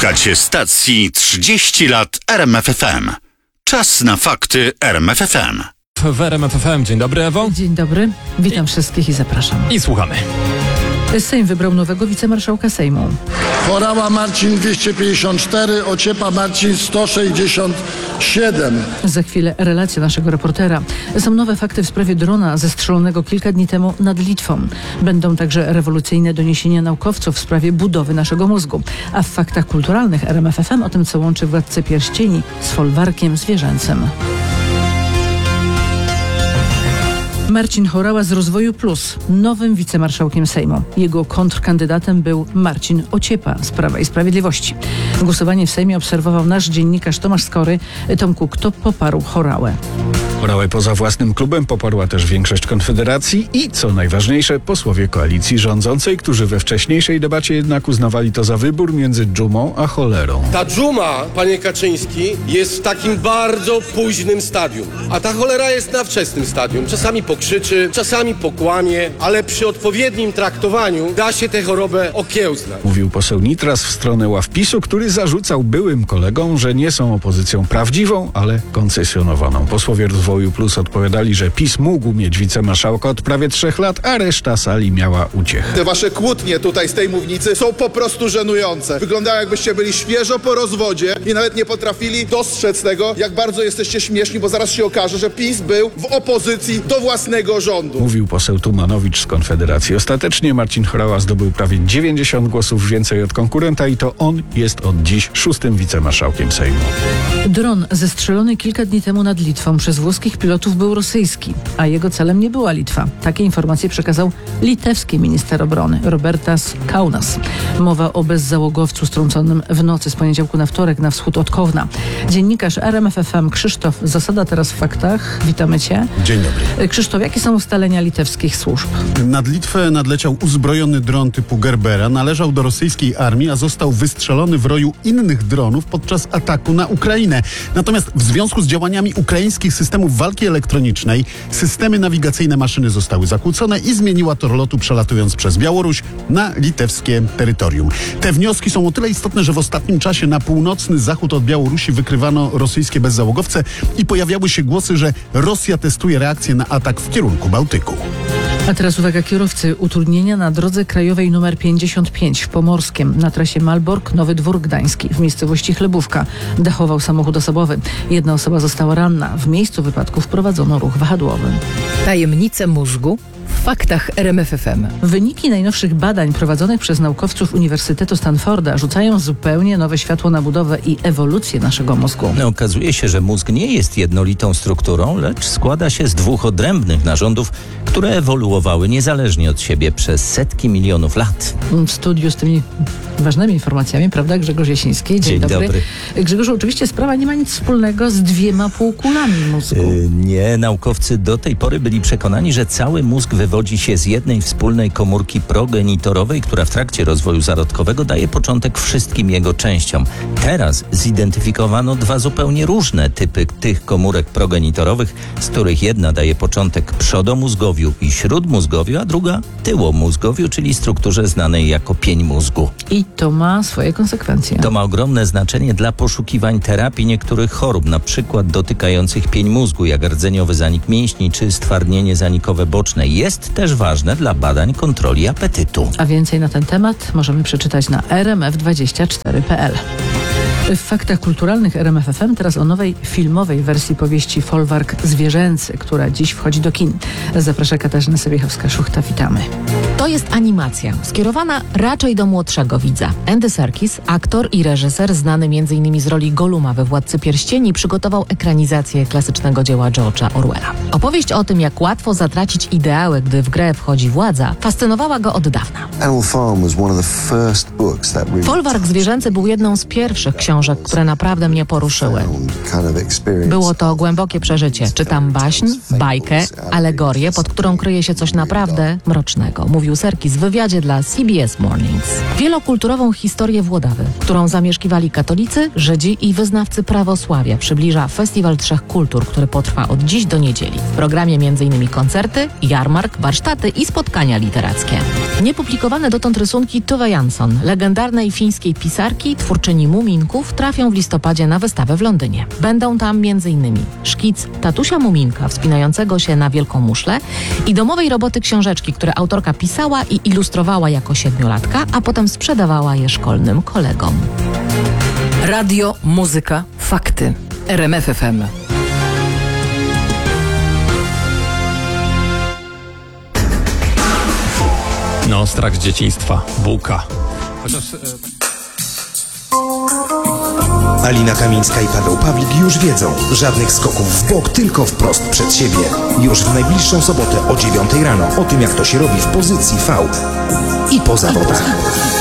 Słuchacie stacji 30 lat RMFFM. Czas na fakty RMFFM. W RMFFM. Dzień dobry, Ewo. Dzień dobry, witam wszystkich i zapraszam. I słuchamy. Sejm wybrał nowego wicemarszałka Sejmu. Horała Marcin 254, Ociepa Marcin 167. Za chwilę relacja naszego reportera. Są nowe fakty w sprawie drona zestrzelonego kilka dni temu nad Litwą. Będą także rewolucyjne doniesienia naukowców w sprawie budowy naszego mózgu. A w faktach kulturalnych RMFFM o tym, co łączy Władcę Pierścieni z folwarkiem zwierzęcym. Marcin Horała z Rozwoju Plus, nowym wicemarszałkiem Sejmu. Jego kontrkandydatem był Marcin Ociepa z Prawa i Sprawiedliwości. Głosowanie w Sejmie obserwował nasz dziennikarz Tomasz Skory. Tomku, kto poparł Horałę? Horałę poza własnym klubem poparła też większość Konfederacji i, co najważniejsze, posłowie koalicji rządzącej, którzy we wcześniejszej debacie jednak uznawali to za wybór między dżumą a cholerą. Ta dżuma, panie Kaczyński, jest w takim bardzo późnym stadium, a ta cholera jest na wczesnym stadium. Czasami pokrzyczy, czasami pokłamie, ale przy odpowiednim traktowaniu da się tę chorobę okiełznać. Mówił poseł Nitras w stronę ław PiS-u, który zarzucał byłym kolegom, że nie są opozycją prawdziwą, ale koncesjonowaną. Posłowie Rozwoju Plus odpowiadali, że PiS mógł mieć wicemarszałka od prawie 3 lat, a reszta sali miała uciechę. Te wasze kłótnie tutaj z tej mównicy są po prostu żenujące. Wyglądają, jakbyście byli świeżo po rozwodzie i nawet nie potrafili dostrzec tego, jak bardzo jesteście śmieszni, bo zaraz się okaże, że PiS był w opozycji do własnego rządu. Mówił poseł Tumanowicz z Konfederacji. Ostatecznie Marcin Horała zdobył prawie 90 głosów więcej od konkurenta i to on jest od dziś 6. wicemarszałkiem Sejmu. Dron zestrzelony kilka dni temu nad Litwą przez włoskich pilotów był rosyjski, a jego celem nie była Litwa. Takie informacje przekazał litewski minister obrony Robertas Kaunas. Mowa o bezzałogowcu strąconym w nocy z poniedziałku na wtorek na wschód od Kowna. Dziennikarz RMFFM Krzysztof Zasada teraz w faktach. Witamy Cię. Dzień dobry. Krzysztof, jakie są ustalenia litewskich służb? Nad Litwę nadleciał uzbrojony dron typu Gerbera. Należał do rosyjskiej armii, a został wystrzelony w roju innych dronów podczas ataku na Ukrainę. Natomiast w związku z działaniami ukraińskich systemów walki elektronicznej systemy nawigacyjne maszyny zostały zakłócone i zmieniła tor lotu, przelatując przez Białoruś na litewskie terytorium. Te wnioski są o tyle istotne, że w ostatnim czasie na północny zachód od Białorusi wykrywano rosyjskie bezzałogowce i pojawiały się głosy, że Rosja testuje reakcję na atak w kierunku Bałtyku. A teraz uwaga kierowcy. Utrudnienia na drodze krajowej nr 55 w Pomorskiem na trasie Malbork-Nowy Dwór Gdański w miejscowości Chlebówka dachował samochód osobowy. Jedna osoba została ranna. W miejscu wypadku wprowadzono ruch wahadłowy. Tajemnice mózgu w faktach RMFFM. Wyniki najnowszych badań prowadzonych przez naukowców Uniwersytetu Stanforda rzucają zupełnie nowe światło na budowę i ewolucję naszego mózgu. Okazuje się, że mózg nie jest jednolitą strukturą, lecz składa się z 2 odrębnych narządów, które ewoluowały niezależnie od siebie przez setki milionów lat. W studiu z tymi ważnymi informacjami, prawda, Grzegorz Jasiński? Dzień dobry. Grzegorzu, oczywiście sprawa nie ma nic wspólnego z 2 półkulami mózgu. Nie, naukowcy do tej pory byli przekonani, że cały mózg wywodzi się z jednej wspólnej komórki progenitorowej, która w trakcie rozwoju zarodkowego daje początek wszystkim jego częściom. Teraz zidentyfikowano 2 zupełnie różne typy tych komórek progenitorowych, z których jedna daje początek przodomózgowiu i śródmózgowiu, a druga tyłomózgowiu, czyli strukturze znanej jako pień mózgu. I to ma swoje konsekwencje. To ma ogromne znaczenie dla poszukiwań terapii niektórych chorób, na przykład dotykających pień mózgu, jak rdzeniowy zanik mięśni czy stwardnienie zanikowe boczne. Jest też ważne dla badań kontroli apetytu. A więcej na ten temat możemy przeczytać na rmf24.pl. W faktach kulturalnych RMFFM teraz o nowej filmowej wersji powieści Folwark zwierzęcy, która dziś wchodzi do kin. Zaprasza Katarzyna Sobiechowska-Szuchta. Witamy. To jest animacja, skierowana raczej do młodszego widza. Andy Serkis, aktor i reżyser, znany m.in. z roli Goluma we Władcy Pierścieni, przygotował ekranizację klasycznego dzieła George'a Orwella. Opowieść o tym, jak łatwo zatracić ideały, gdy w grę wchodzi władza, fascynowała go od dawna. Folwark zwierzęcy był jedną z pierwszych książek książek, które naprawdę mnie poruszyły. Było to głębokie przeżycie. Czytam baśń, bajkę, alegorię, pod którą kryje się coś naprawdę mrocznego, mówił Serkis w wywiadzie dla CBS Mornings. Wielokulturową historię Włodawy, którą zamieszkiwali katolicy, Żydzi i wyznawcy prawosławia, przybliża Festiwal Trzech Kultur, który potrwa od dziś do niedzieli. W programie m.in. koncerty, jarmark, warsztaty i spotkania literackie. Niepublikowane dotąd rysunki Tove Jansson, legendarnej fińskiej pisarki, twórczyni muminków, trafią w listopadzie na wystawę w Londynie. Będą tam m.in. szkic tatusia muminka wspinającego się na wielką muszlę i domowej roboty książeczki, które autorka pisała i ilustrowała jako 7-latka, a potem sprzedawała je szkolnym kolegom. Radio, muzyka, fakty. RMF FM. No, strach z dzieciństwa. Bułka. Chociaż... Alina Kamińska i Paweł Pawlik już wiedzą. Żadnych skoków w bok, tylko wprost przed siebie. Już w najbliższą sobotę o 9 rano. O tym, jak to się robi w pozycji V i po zawodach.